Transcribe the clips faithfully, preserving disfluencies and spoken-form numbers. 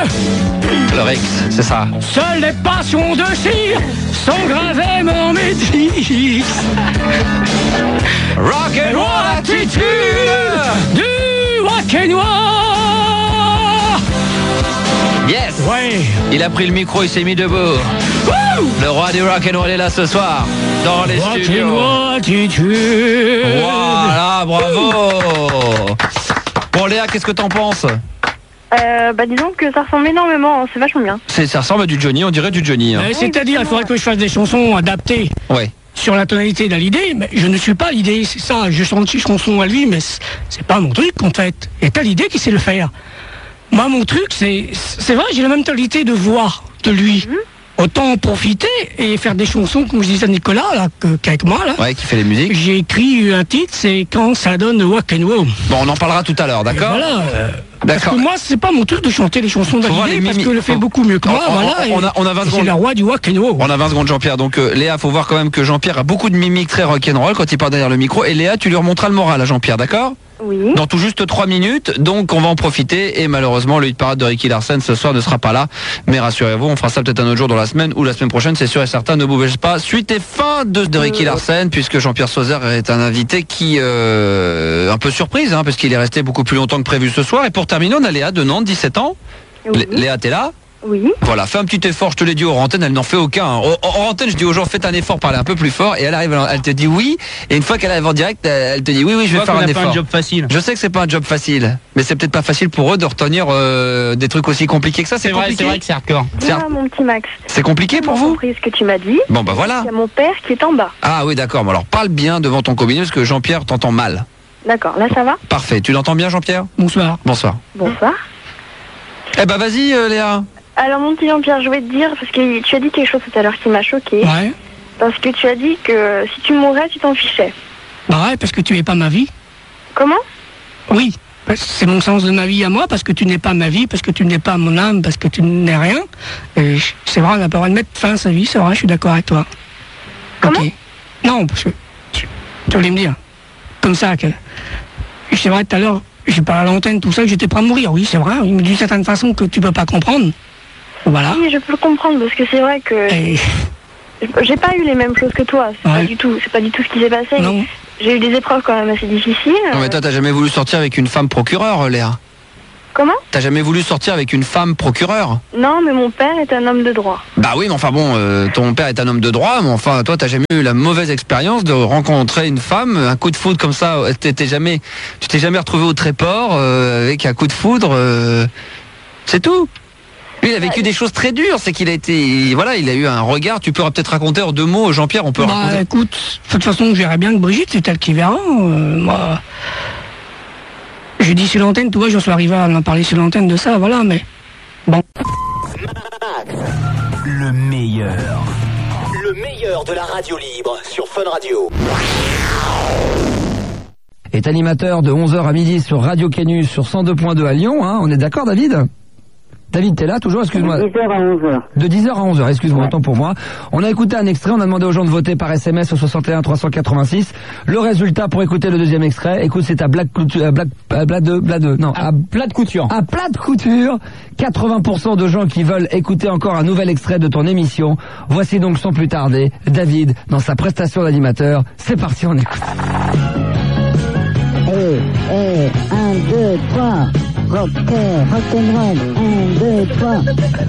Le Rex, c'est ça. Seules les passions de cire sont gravées mon métis. Rock and roll attitude. Du rock and roll. Yes. Ouais. Il a pris le micro, il s'est mis debout. Woo. Le roi du rock and roll est là ce soir dans les Rock studios. and roll attitude. Voilà, bravo. Bon Léa, qu'est-ce que t'en penses? Euh, bah disons que ça ressemble énormément, c'est vachement bien. C'est, ça ressemble à du Johnny, on dirait du Johnny. Hein. Euh, C'est-à-dire, il faudrait que je fasse des chansons adaptées. Ouais. Sur la tonalité d'Hallyday, mais je ne suis pas Hallyday, c'est ça. Je chante une chanson à lui, mais c'est pas mon truc en fait. Et Hallyday qui sait le faire. Moi, mon truc, c'est c'est vrai, j'ai la même tonalité de voix de lui. Mm-hmm. Autant en profiter et faire des chansons, comme je disais à Nicolas, là, que, qu'avec moi, là. Ouais, qui fait les musiques. J'ai écrit un titre, c'est Quand ça donne rock and roll. Bon, on en parlera tout à l'heure, d'accord? Voilà. Euh, D'accord. Parce que moi, c'est pas mon truc de chanter les chansons d'Hallyday, parce que le fait beaucoup mieux que moi, on, voilà. On, on a, on a vingt secondes. C'est le roi du rock and roll. On a vingt secondes, Jean-Pierre. Donc, euh, Léa, faut voir quand même que Jean-Pierre a beaucoup de mimiques très rock'n'roll quand il parle derrière le micro. Et Léa, tu lui remonteras le moral à Jean-Pierre, d'accord? Oui. Dans tout juste trois minutes, donc on va en profiter. Et malheureusement, le hit parade de Ricky Larsen ce soir ne sera pas là. Mais rassurez-vous, on fera ça peut-être un autre jour dans la semaine ou la semaine prochaine, c'est sûr et certain. Ne bougez pas. Suite et fin de, de Ricky Larsen, puisque Jean-Pierre Sauzère est un invité qui euh, un peu surprise, hein, parce qu'il est resté beaucoup plus longtemps que prévu ce soir. Et pour terminer, on a Léa de Nantes, dix-sept ans. Oui. Léa, t'es là? Oui. Voilà, fais un petit effort, je te l'ai dit hors antenne, elle n'en fait aucun. En, en antenne, je dis aux gens, faites un effort, parlez un peu plus fort, et elle arrive, elle te dit oui, et une fois qu'elle arrive en direct, elle te dit oui, oui, je vais faire un effort. C'est pas un job facile. Je sais que c'est pas un job facile, mais c'est peut-être pas facile pour eux de retenir euh, des trucs aussi compliqués que ça. C'est, c'est vrai, compliqué. c'est vrai que c'est hardcore. Dis-moi, mon petit Max. C'est compliqué pour vous? J'ai compris ce que tu m'as dit. Bon bah voilà. Il y a mon père qui est en bas. Ah oui, d'accord. Bon, alors parle bien devant ton combiné parce que Jean-Pierre t'entend mal. D'accord, là ça va? Parfait. Tu l'entends bien, Jean-Pierre? Bonsoir. Bonsoir. Bonsoir. Eh ben vas-y, euh, Léa. Alors mon petit Jean-Pierre, je vais te dire, parce que tu as dit quelque chose tout à l'heure qui m'a choqué. Ouais. Parce que tu as dit que si tu mourais, tu t'en fichais. Bah ouais, parce que tu n'es pas ma vie. Comment? Oui, c'est mon sens de ma vie à moi, parce que tu n'es pas ma vie, parce que tu n'es pas mon âme, parce que tu n'es rien. Et c'est vrai, on n'a pas le droit de mettre fin à sa vie, c'est vrai, je suis d'accord avec toi. Comment? Okay. Non, parce que tu, tu voulais me dire, comme ça, que c'est vrai tout à l'heure, j'ai parlé à l'antenne, tout ça, que j'étais prêt à mourir, oui, c'est vrai, mais d'une certaine façon que tu peux pas comprendre. Voilà. Oui, je peux le comprendre, parce que c'est vrai que Et... j'ai pas eu les mêmes choses que toi, c'est Ouais. pas du tout, c'est pas du tout ce qui s'est passé. Non. J'ai eu des épreuves quand même assez difficiles. Non mais toi, t'as jamais voulu sortir avec une femme procureure, Léa? Comment? T'as jamais voulu sortir avec une femme procureure? Non, mais mon père est un homme de droit. Bah oui, mais enfin bon, euh, ton père est un homme de droit, mais enfin toi, t'as jamais eu la mauvaise expérience de rencontrer une femme, un coup de foudre comme ça, t'es, t'es jamais, tu t'es jamais retrouvé au tréport euh, avec un coup de foudre, euh, c'est tout. Lui, il a vécu des choses très dures, c'est qu'il a été, voilà, il a eu un regard. Tu peux peut-être raconter en deux mots, Jean-Pierre, on peut Bah raconter. écoute, de toute façon, je verrais bien que Brigitte, c'est elle qui verra. Euh, moi, j'ai dit sur l'antenne, tu vois, j'en suis arrivé à en parler sur l'antenne de ça, voilà, mais bon. Le meilleur. Le meilleur de la radio libre sur Fun Radio. Est animateur de onze heures à midi sur Radio Canus sur cent deux point deux à Lyon, hein, on est d'accord, David? David, t'es là toujours, excuse-moi. De dix heures à onze heures. De dix heures à onze heures, excuse-moi, autant pour moi. On a écouté un extrait, on a demandé aux gens de voter par S M S au soixante et un trois cent quatre-vingt-six. Le résultat pour écouter le deuxième extrait, écoute, c'est à Black Couture, à Black, à Black de, Black de, non, à, À plat de couture. à Plat de Couture. quatre-vingts pour cent de gens qui veulent écouter encore un nouvel extrait de ton émission. Voici donc sans plus tarder, David, dans sa prestation d'animateur. C'est parti, on écoute. Eh, eh, un, deux, trois. Rock, rock'n'roll, un, deux, trois.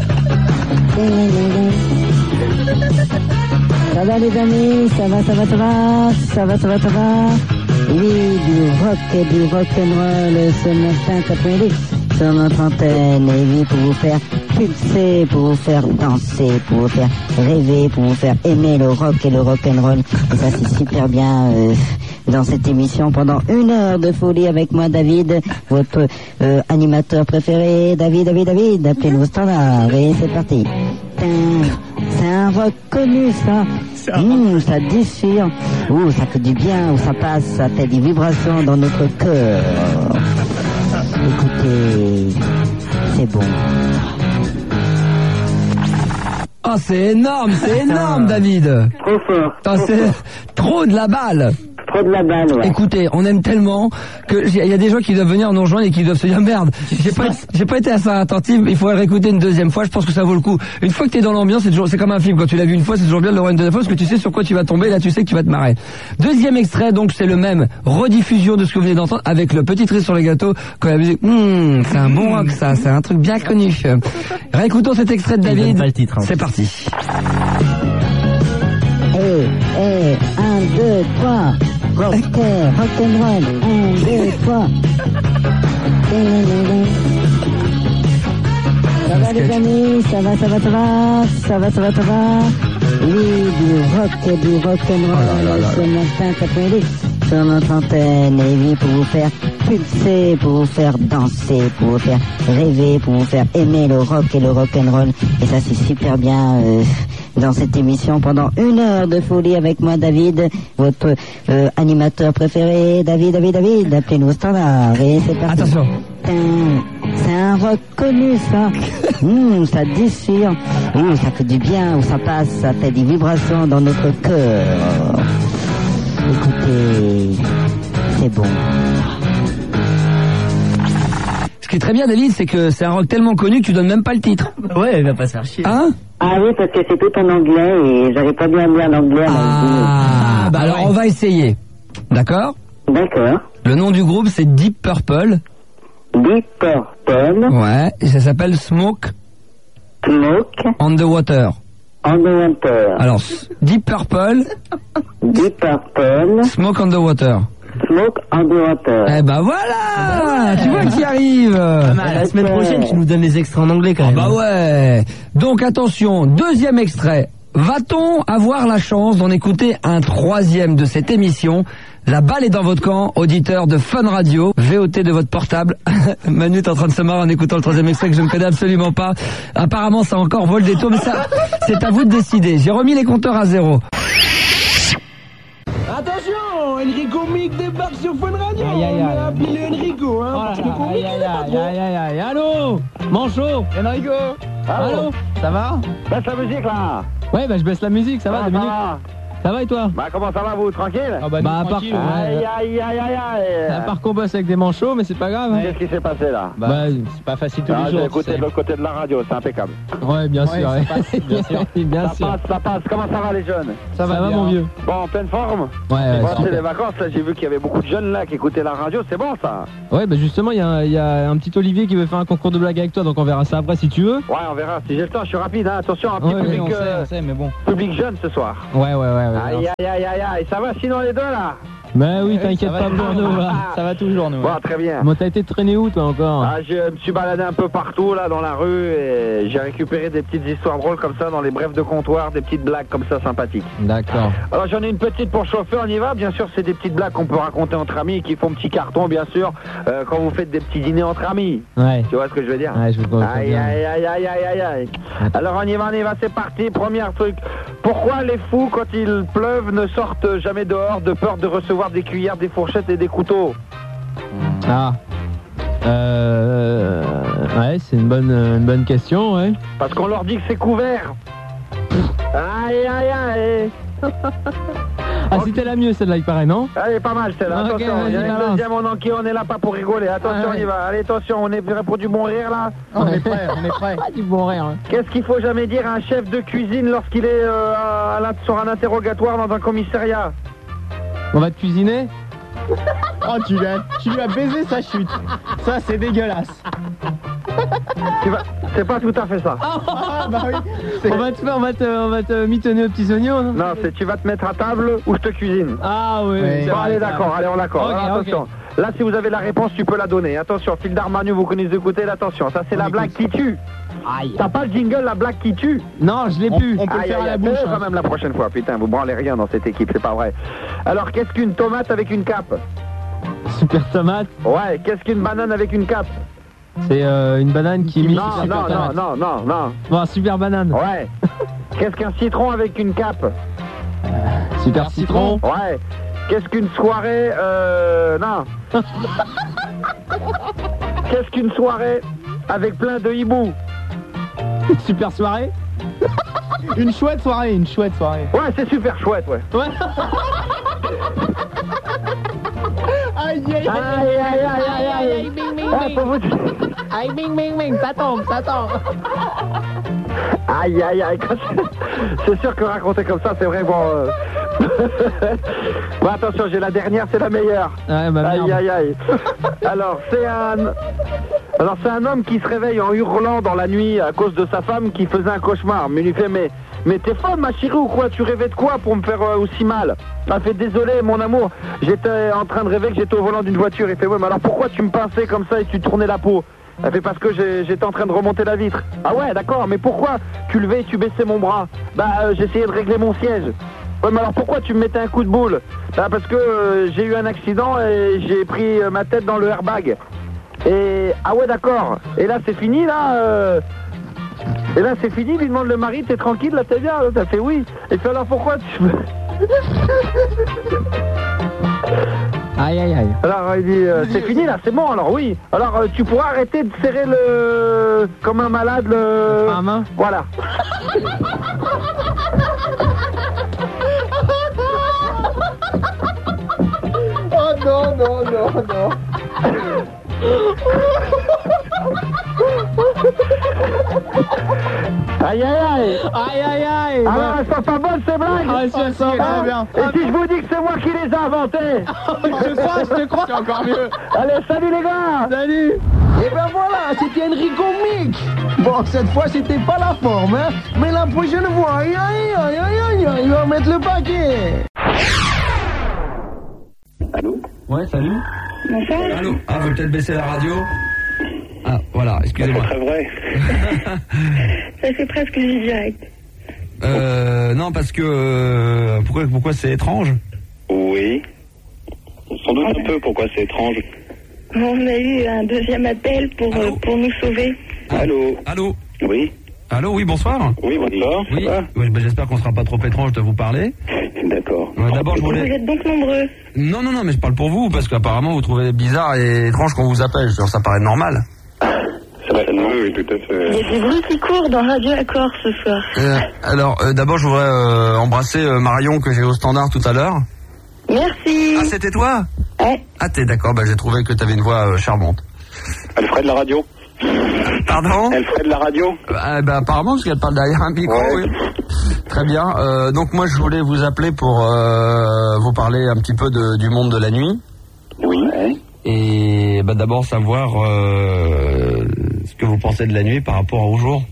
Ça va les amis, ça va, ça va, ça va, ça va, ça va, ça va. Oui, du rock et du rock'n'roll ce matin quatre-vingt-dix sur notre antenne. Et oui, pour vous faire pulser, pour vous faire danser, pour vous faire rêver, pour vous faire aimer le rock et le rock'n'roll. Et ça c'est super bien euh, dans cette émission pendant une heure de folie avec moi, David, votre euh, animateur préféré. David, David, David, appelez-nous au standard. Et c'est parti. C'est un rock connu, ça. Mmh, ça déchire. Ouh, ça fait du bien, où ça passe, ça fait des vibrations dans notre cœur. Écoutez, c'est bon. Oh, c'est énorme, c'est énorme, David. Trop fort. Attends, c'est trop de la balle. trop de la balle, ouais. Écoutez, on aime tellement que il y a des gens qui doivent venir nous rejoindre et qui doivent se dire merde, j'ai pas, j'ai pas été assez attentif, il faudrait réécouter une deuxième fois, je pense que ça vaut le coup. Une fois que t'es dans l'ambiance, c'est toujours, c'est comme un film, quand tu l'as vu une fois, c'est toujours bien de le voir une deuxième fois parce que tu sais sur quoi tu vas tomber, là tu sais que tu vas te marrer. Deuxième extrait, donc c'est le même, rediffusion de ce que vous venez d'entendre avec le petit trait sur les gâteaux, quand la musique, hum, c'est un bon rock ça, c'est un truc bien connu. Réécoutons cet extrait de David, pas le titre, hein. C'est parti. Eh, eh, un, deux, trois. Rock, rock'n'roll. Un, deux, trois. Ça va les amis, ça va, ça va, ça va, ça va, ça va, ça va. Oui, du rock et du rock'n'roll ce matin quatre-vingt-dix sur notre antenne. Et oui, pour vous faire pulser, pour vous faire danser, pour vous faire rêver, pour vous faire aimer le rock et le rock'n'roll. Et ça c'est super bien euh, dans cette émission pendant une heure de folie avec moi David, votre euh, animateur préféré. David, David, David, appelez-nous au standard. Et c'est parti. Attention. C'est un rock connu ça. Mmh, ça déchire. Ouh, ça fait du bien, où ça passe, ça fait des vibrations dans notre cœur. Écoutez, c'est bon. Ce qui est très bien David, c'est que c'est un rock tellement connu que tu donnes même pas le titre. Ouais, il va pas se faire chier. Hein? Ah oui, parce que c'est tout en anglais et j'arrive pas bien à lire l'anglais. Ah, bah alors ouais. on va essayer. D'accord? D'accord. Le nom du groupe c'est Deep Purple. Deep Purple, Ouais, et ça s'appelle Smoke Smoke on the Water. on the Water. Alors, s- Deep Purple, Deep Purple, Smoke on the Water. Smoke on the Water. Eh ben voilà, tu vois qui arrive. Ah, bah, la semaine prochaine, tu nous donnes les extraits en anglais quand même. Bah ouais. Donc attention, deuxième extrait. Va-t-on avoir la chance d'en écouter un troisième de cette émission? La balle est dans votre camp, auditeur de Fun Radio, V O T de votre portable. Manu est en train de se marrer en écoutant le troisième extrait que je ne connais absolument pas. Apparemment, ça encore vole des tours, mais ça, c'est à vous de décider. J'ai remis les compteurs à zéro. Attention, Enrico Mick débarque sur Fun Radio. Aïe, aïe, aïe. On a appelé Enrico, hein. Parce que le comique, il est pas trop. Aïe, aïe, aïe, allô Manchot Enrico Allô Ça va Baisse la musique là. Ouais, bah je baisse la musique, ça va, Ah, deux ça minutes. va. Ça va et toi? Bah comment ça va vous, tranquille? Ah bah, nous, Bah, à part- tranquille, ouais. Aïe aïe aïe aïe aïe. À part qu'on bosse avec des manchots, mais c'est pas grave. hein. Qu'est-ce qui s'est passé là? Bah, c'est pas facile tous Ah, les j'ai jours. écouté tu sais. de l'autre côté de la radio, c'est impeccable. Ouais, bien sûr. Ouais, ouais. ça passe, bien sûr. Bien ça sûr. passe, ça passe. Comment ça va les jeunes? Ça va, mon vieux. Bon, en pleine forme? Ouais, ouais, Bon, super. c'est les vacances là, j'ai vu qu'il y avait beaucoup de jeunes là qui écoutaient la radio, c'est bon ça? Ouais, bah justement, il y, a un- il y a un petit Olivier qui veut faire un concours de blagues avec toi, donc on verra ça après si tu veux. Ouais, on verra. Si j'ai le temps, je suis rapide, hein. Attention, un petit Ouais, public, on sait, euh, on sait, mais bon. public jeune ce soir. Ouais, ouais, ouais. ouais Aïe non. aïe aïe aïe aïe. Ça va sinon les deux là? Bah oui, t'inquiète ça va pas pour toujours. nous, là. Ça va toujours, nous. Bon, très bien. Bon, t'as été traîné où, toi, encore? Ah, je me suis baladé un peu partout là dans la rue et j'ai récupéré des petites histoires drôles comme ça dans les brefs de comptoir, des petites blagues comme ça sympathiques. D'accord. Alors j'en ai une petite pour chauffer, on y va. Bien sûr, c'est des petites blagues qu'on peut raconter entre amis et qui font petit carton, bien sûr, euh, quand vous faites des petits dîners entre amis. Ouais. Tu vois ce que je veux dire? Ouais, je vois Aïe bien. aïe aïe aïe aïe aïe aïe. Alors on y va, on y va, c'est parti. Premier truc. Pourquoi les fous, quand il pleuve, ne sortent jamais dehors de peur de recevoir des cuillères, des fourchettes et des couteaux? Ah. Euh... Ouais, c'est une bonne, une bonne question, ouais. Parce qu'on leur dit que c'est couvert. Aïe aïe aïe. Ah, c'était la mieux, celle-là, il paraît, non? Allez, pas mal celle-là. Ok, Attention, il y a vas-y, une balance. deuxième en enquête, on est là pas pour rigoler. Attention, Ah, on y ouais. va. Allez, attention, on est prêt pour du bon rire là? On est prêt, on est prêt. Du bon rire, hein. Qu'est-ce qu'il faut jamais dire à un chef de cuisine lorsqu'il est euh, à l'in- sur un interrogatoire dans un commissariat? On va te cuisiner? Oh, tu lui, as, tu lui as baisé sa chute. Ça, c'est dégueulasse. Tu vas... C'est pas tout à fait ça. Ah, bah oui. On va te faire, on va te, on va te mitonner aux petits oignons, non? Non, c'est tu vas te mettre à table ou je te cuisine. Ah oui, Oui. c'est Bon, vrai, allez, c'est d'accord, vrai. allez, on l'accorde. Ok, Alors, ok. attention. Là, si vous avez la réponse, tu peux la donner. Attention, fil d'Armanu, vous connaissez écouter, attention. Ça, c'est la blague qui tue. Aïe. T'as pas le jingle, la blague qui tue? Non, je l'ai On, plus. on peut le Aïe, faire aïe, à la aïe, bouche. fais-le hein. quand même la prochaine fois. Putain, vous branlez rien dans cette équipe, c'est pas vrai. Alors, qu'est-ce qu'une tomate avec une cape? Super tomate. Ouais, qu'est-ce qu'une banane avec une cape? C'est euh, une banane qui imite Non, super non, non, tomate. non, non, non. Bon, super banane. Ouais. Qu'est-ce qu'un citron avec une cape? Super citron. Ouais. Qu'est-ce qu'une soirée euh... Non. Qu'est-ce qu'une soirée avec plein de hiboux? Super soirée. Une chouette soirée, une chouette soirée. Ouais, c'est super chouette, ouais. Ouais. aïe, aïe, aïe, aïe, aïe, aïe, bing, bing, bing. Aïe, bing, bing, bing, ça tombe, ça tombe. Aïe, aïe, aïe. C'est sûr que raconter comme ça, c'est vraiment... Euh... Bon, attention, j'ai la dernière, c'est la meilleure. Ouais, bah, aïe, merde. aïe, aïe. Alors, c'est un... Alors, c'est un homme qui se réveille en hurlant dans la nuit à cause de sa femme qui faisait un cauchemar. Mais il lui fait, mais... Mais t'es folle, ma chérie, ou quoi? Tu rêvais de quoi pour me faire euh, aussi mal? Elle fait, désolé, mon amour, j'étais en train de rêver que j'étais au volant d'une voiture. Il fait, ouais, mais alors pourquoi tu me pinçais comme ça et tu tournais la peau? Elle fait, parce que j'ai- j'étais en train de remonter la vitre. Ah ouais, d'accord, mais pourquoi tu levais et tu baissais mon bras? Bah, euh, j'essayais de régler mon siège. Ouais, mais alors pourquoi tu me mettais un coup de boule? Bah, parce que euh, j'ai eu un accident et j'ai pris euh, ma tête dans le airbag. Et, ah ouais, d'accord. Et là, c'est fini, là euh... Et là, c'est fini, lui demande le mari, t'es tranquille, là, t'es bien? Ça fait oui. Et fait, alors pourquoi tu... Aïe, aïe, aïe. Alors, il dit, euh, c'est fini, là, c'est bon, alors oui. Alors, euh, tu pourras arrêter de serrer le... Comme un malade, le... Un main. Voilà. Oh non, non, non, non. Aïe, aïe, aïe. Aïe, aïe, aïe. Alors, elles sont pas bonnes, ces blagues? Ah, si, elles sont Hein? bien. Et si je vous dis que c'est moi qui les ai inventées? Je te crois, je te crois. C'est encore mieux. Allez, salut les gars. Salut. Et ben voilà, c'était Enrico Mick. Bon, cette fois, c'était pas la forme, hein. Mais la prochaine fois, aïe, aïe, aïe, aïe, aïe, aïe, il va mettre le paquet. Allô? Ouais, salut. Bonsoir. Allô. Ah, vous peut-être baisser la radio. Ah, voilà, excusez-moi. C'est vrai. Ça fait presque du direct. Euh, non, parce que... euh, pourquoi, pourquoi c'est étrange? Oui. Sans doute un peu pourquoi c'est étrange. On a eu un deuxième appel pour, Allô euh, pour nous sauver. Allô? Allô. Oui. Allô, oui, bonsoir. Oui, bonsoir. Oui, oui, bah, j'espère qu'on sera pas trop étrange de vous parler. D'accord. Ouais, D'abord, je Vous voulais... êtes donc nombreux. Non, non, non, mais je parle pour vous, parce qu'apparemment, vous trouvez bizarre et étrange qu'on vous appelle. Ça paraît normal. Certainement, oui, tout à fait. Il y a des bruits qui courent dans Radio Accord ce soir. Euh, alors, euh, d'abord, je voudrais euh, embrasser euh, Marion que j'ai au standard tout à l'heure. Merci. Ah, c'était toi? Ouais. Ah, t'es d'accord, bah, j'ai trouvé que t'avais une voix euh, charmante. Elle ferait de la radio? Pardon? Elle ferait de la radio? Ah, bah, apparemment, parce qu'elle parle derrière un micro, Ouais. oui. Très bien. Euh, donc, moi, je voulais vous appeler pour euh, vous parler un petit peu de, du monde de la nuit. Oui. Et bah, d'abord, savoir euh, ce que vous pensez de la nuit par rapport au jour.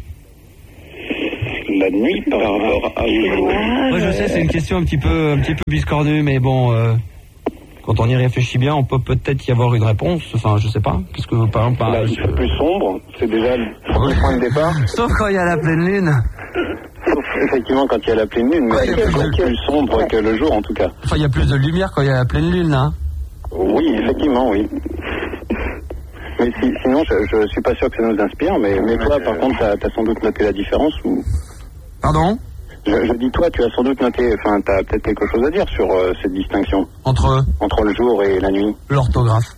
La nuit par rapport à vous. Moi, je sais, c'est une question un petit peu, un petit peu biscornue, mais bon, euh, quand on y réfléchit bien, on peut peut-être y avoir une réponse. Enfin, je sais pas. Qu'est-ce que vous parlez par Là, il fait plus sombre, c'est déjà le premier point de départ. Sauf quand il y a la pleine lune. Sauf effectivement quand il y a la pleine lune, mais Ouais, c'est il y a plus, plus- plus sombre que le jour en tout cas. Enfin, il y a plus de lumière quand il y a la pleine lune, là. Oui, effectivement, oui. Mais si, sinon, je, je suis pas sûr que ça nous inspire, mais, mais toi, par contre, t'as as sans doute noté la différence ou... Pardon? Je, je dis toi, tu as sans doute noté, enfin, t'as peut-être quelque chose à dire sur euh, cette distinction Entre entre le jour et la nuit. l'orthographe.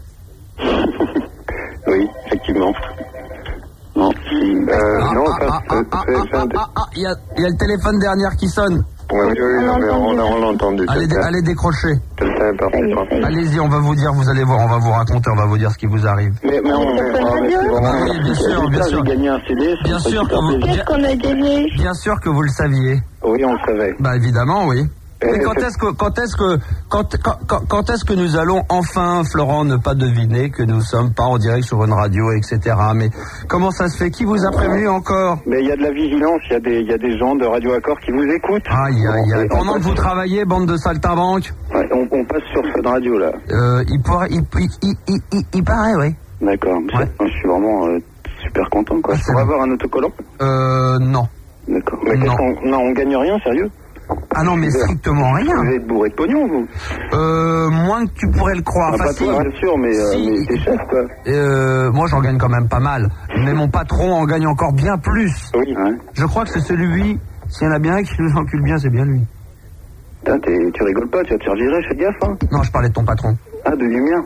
Oui, effectivement. Non, si, euh, Ah, non, ah, ça, ah, c'est- ah, c'est- ah, c'est un ah, dé- ah, ah, il y a, il y a le téléphone dernière qui sonne. Oui, oui, oui, non, mais on, on l'a entendu. Allez, quelqu'un- allez décrocher. quelqu'un est parti, parti. Allez-y, on va vous dire, vous allez voir, on va vous raconter, on va vous dire ce qui vous arrive. Mais, mais on mais, oh, mais c'est vraiment... Ah oui, bien sûr, bien sûr. J'ai gagné un C D, c'est Bien un sûr super que vous- plaisir. Qu'est-ce qu'on a gagné? Bien sûr que vous le saviez. Oui, on le savait. Bah évidemment, oui. Eh, Mais quand c'est- est-ce que, quand est-ce que, quand, quand, quand, quand est-ce que nous allons enfin, Florent, ne pas deviner que nous sommes pas en direct sur une radio, et cetera. Mais comment ça se fait? Qui vous a prévenu encore? Mais il y a de la vigilance, il y a des, il y a des gens de Radio Accord qui vous écoutent. Aïe, aïe, aïe. Et on Pendant que passe- vous travaillez, bande de saltimbanques, Ouais, on, on passe sur Fun Radio là. euh, il pourrait, il, il, il, il, il- il paraît, oui. D'accord. Ouais. Je suis vraiment euh, super content quoi. Ah, Je c'est pourrais bon. avoir un autocollant. Euh, non. D'accord. Mais Non. qu'est-ce qu'on, non, on gagne rien, sérieux. Ah non, mais strictement rien. Vous êtes bourré de pognon vous. Euh, moins que tu pourrais le croire. Ah, Enfin, pas si. toi, bien sûr, mais, euh, Si. mais t'es chef quoi. Euh, moi, j'en gagne quand même pas mal. Mais mon patron en gagne encore bien plus. Oui. Ouais. Je crois que c'est celui, s'il y en a bien un qui nous encule bien, c'est bien lui. Putain, t'es- tu rigoles pas, tu vas te faire virer, fais gaffe hein. Non, je parlais de ton patron. Ah, de lumière.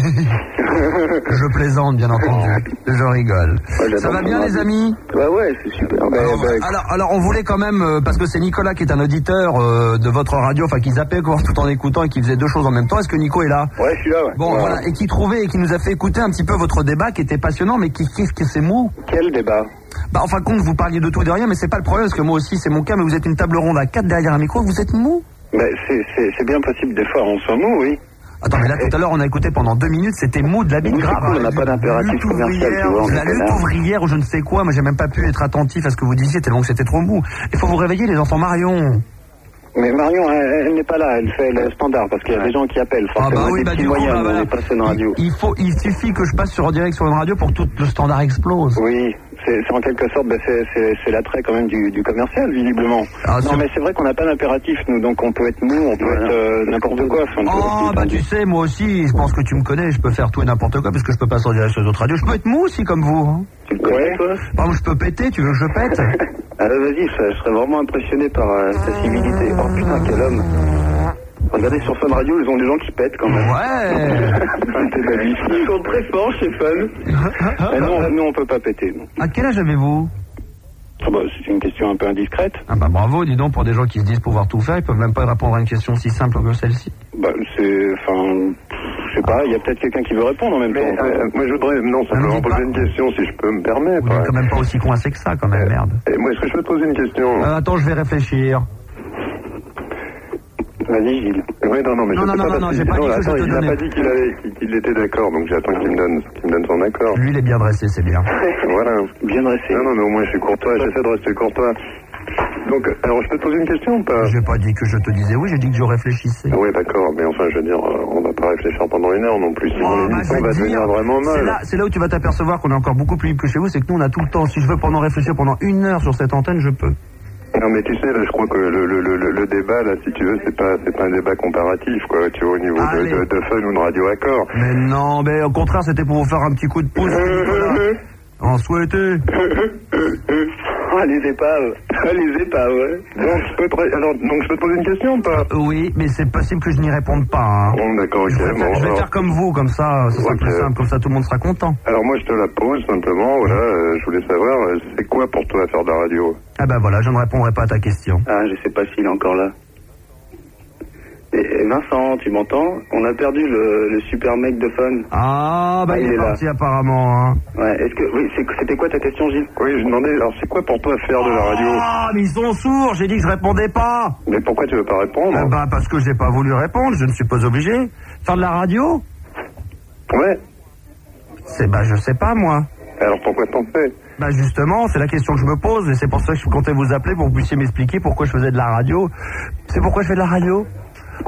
Je plaisante, bien entendu. Je rigole. Ouais, ça va bien, les amis? Ouais, ouais, c'est super. Alors, bah, bah, alors, alors, on voulait quand même, euh, parce que c'est Nicolas qui est un auditeur euh, de votre radio, enfin qui zappait tout en écoutant et qui faisait deux choses en même temps. Est-ce que Nico est là? Ouais, je suis là, ouais. Bon, ouais. Voilà, et qui trouvait et qui nous a fait écouter un petit peu votre débat qui était passionnant, mais qui qu'est-ce que c'est mou? Quel débat? Bah, en fin de compte, vous parliez de tout et de rien, mais c'est pas le problème, parce que moi aussi, c'est mon cas, mais vous êtes une table ronde à quatre derrière un micro, vous êtes mou? Bah, c'est, c'est, c'est bien possible, des fois, on soit mou, oui. Attends, mais là, tout à l'heure, on a écouté pendant deux minutes, c'était mou de la bite grave. On n'a pas d'impératif commercial, tu vois. La lutte ouvrière ou je ne sais quoi, moi, j'ai même pas pu être attentif à ce que vous disiez, tellement que c'était trop mou. Il faut vous réveiller, les enfants. Marion. Mais Marion, elle, elle n'est pas là, elle fait le standard, parce qu'il y a des gens qui appellent. Forcément, ah bah oui, des bah petits du coup, moyens, bah, voilà. on est passé dans la radio. Il, il, faut, il suffit que je passe sur en direct sur une radio pour que tout le standard explose. Oui, c'est, c'est en quelque sorte, bah, c'est, c'est, c'est l'attrait quand même du, du commercial, visiblement. Ah, non, mais c'est vrai qu'on n'a pas d'impératif, nous, donc on peut être mou, on peut voilà. être euh, n'importe quoi. Oh, oh bah tu sais, moi aussi, je pense que tu me connais, je peux faire tout et n'importe quoi, parce que je peux passer en direct sur les autres radios. Je peux être mou aussi, comme vous. Hein. Tu me connais, toi? Par exemple, je peux péter, tu veux que je pète? Ah, vas-y, je, je serais vraiment impressionné par euh, sa civilité. Oh putain, quel homme. Regardez sur Fun Radio, ils ont des gens qui pètent quand même. Ouais. Ils sont très forts chez Fun. Mais non, nous on peut pas péter. Non. À quel âge avez-vous? Ah bah, c'est une question un peu indiscrète. Ah bah bravo, dis donc, pour des gens qui se disent pouvoir tout faire, ils peuvent même pas répondre à une question si simple que celle-ci. Bah c'est, enfin, je sais pas, il y a peut-être quelqu'un qui veut répondre en même mais, temps. Euh, moi je voudrais, non, simplement poser une question si je peux me permettre. Vous n'êtes quand même pas aussi coincé que ça, quand même, merde. Et moi, est-ce que je peux te poser une question? euh, Attends, je vais réfléchir. Vas-y, Gilles. Oui, non, non, mais non, je non, sais non, pas. Non, non, j'ai pas dit que attends, je te il n'a pas dit qu'il, avait, qu'il était d'accord, donc j'attends qu'il me donne, qu'il me donne son accord. Lui, il est bien dressé, c'est bien. Voilà. Bien dressé. Non, non, mais au moins je suis courtois, j'essaie de rester courtois. Donc, alors, je peux te poser une question ou pas? J'ai pas dit que je te disais oui, j'ai dit que je réfléchissais. Oui, d'accord, mais enfin, je veux dire, on va pas réfléchir pendant une heure non plus, sinon oh, l'émission bah, va dire, devenir vraiment mal. C'est là, c'est là où tu vas t'apercevoir qu'on est encore beaucoup plus libre que chez vous, c'est que nous, on a tout le temps. Si je veux pendant réfléchir pendant une heure sur cette antenne, je peux. Non mais tu sais, là, je crois que le, le, le, le débat, là, si tu veux, c'est pas, c'est pas un débat comparatif, quoi, tu vois, au niveau de, de, de Fun ou de Radio Accord. Mais non, mais au contraire, c'était pour vous faire un petit coup de pouce. En souhaité. Ah, les épaves. Ah, les épaves, ouais. Donc je, peux te, alors, donc, je peux te poser une question ou pas? Oui, mais c'est possible que je n'y réponde pas. Hein. Bon, d'accord, ok. Je vais, bon, faire, je vais alors... faire comme vous, comme ça, ce sera okay. plus simple, comme ça tout le monde sera content. Alors moi, je te la pose, simplement, voilà, euh, je voulais savoir, euh, c'est quoi pour toi faire de la radio? Ah ben voilà, je ne répondrai pas à ta question. Ah, je sais pas s'il est encore là. Et Vincent, tu m'entends? On a perdu le, le super mec de Fun. Ah, bah ah, il, il est, est parti là. Apparemment. Hein. Ouais, est-ce que... Oui, c'est, c'était quoi ta question, Gilles? Oui, je demandais, alors c'est quoi pour toi faire de la radio? Ah, mais ils sont sourds, j'ai dit que je répondais pas. Mais pourquoi tu veux pas répondre? euh, Bah parce que j'ai pas voulu répondre, je ne suis pas obligé. Faire de la radio? Ouais. C'est bah je sais pas moi. Alors pourquoi t'en fais? Bah justement, c'est la question que je me pose et c'est pour ça que je comptais vous appeler pour que vous puissiez m'expliquer pourquoi je faisais de la radio. C'est pourquoi je fais de la radio?